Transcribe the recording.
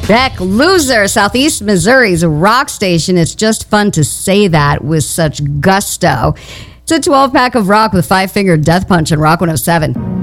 Beck Loser, Southeast Missouri's rock station. It's just fun to say that with such gusto. It's a 12-pack of rock with Five Finger Death Punch and Rock 107.